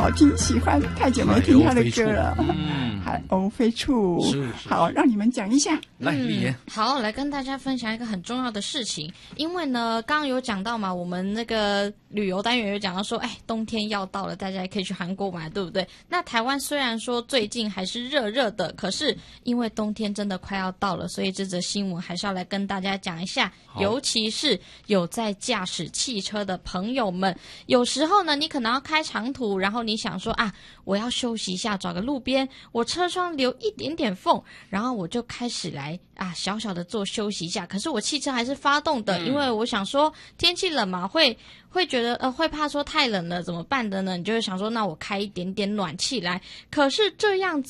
好听，喜欢，太久没听他的歌了。海鸥飞处， 是好，让你们讲一下。 来，丽妍， 好，来跟大家分享一个很重要的事情，因为呢，刚刚有讲到嘛，我们那个旅游单元有讲到说，冬天要到了，大家也可以去韩国玩，对不对？那台湾虽然说最近还是热热的，可是因为冬天真的快要到了，所以这则新闻还是要来跟大家讲一下，尤其是有在驾驶汽车的朋友们，有时候呢，你可能要开长途，然后你想说我要休息一下，找个路边，我车窗留一点点缝，然后我就开始来小小的做休息一下，可是我汽车还是发动的，因为我想说天气冷嘛，会觉得会怕说太冷了怎么办的呢？你就会想说那我开一点点暖气来，可是这样子